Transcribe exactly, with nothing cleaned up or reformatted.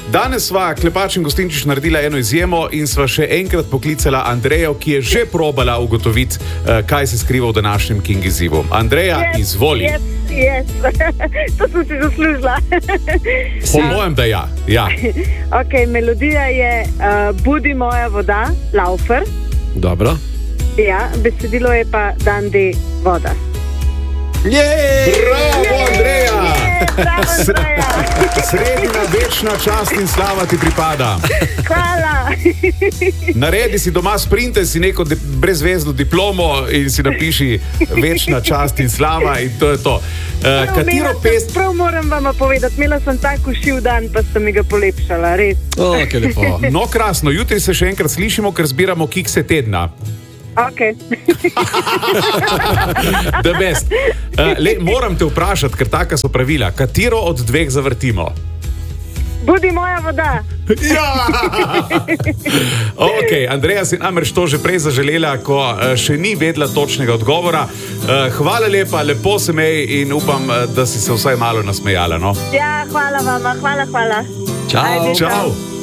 Danes sva Klepač in Gostinčič naredila eno izjemo in sva še enkrat poklicala Andrejo, ki je že probala ugotoviti, kaj se skriva v današnjem King izzivu. Andreja, yes, izvoli. Yes, yes. To sem si zaslužila. Po mojem, da ja. ja. Ok, melodija je uh, Budi moja voda, Laufer. Dobro. Ja, besedilo je pa Dan D, voda. Jej! Bravo, Andreja! Bravo, Andreja! Sredina večna čast in slava ti pripada. Hvala! Naredi si doma sprinte, si neko de- brezvezno diplomo in si napiši večna čast in slava in to je to. Uh, katero pest... Prav moram vam povedati, imela sem tak ušiv dan, pa sem mi ga polepšala, res. O, kaj lepo. No, krasno, jutri se še enkrat slišimo, ker zbiramo kikse tedna. Ok. The best. Uh, le, moram te vprašati, ker taka so pravila. Katero od dveh zavrtimo? Budi moja voda. Ja! Ok, Andreja si namreč to že prej zaželela, ko uh, še ni vedela točnega odgovora. Uh, hvala lepa, lepo se mej in upam, uh, da si se vsaj malo nasmejala. No? Ja, hvala vama, hvala, hvala. Čau. Ajde, Čau.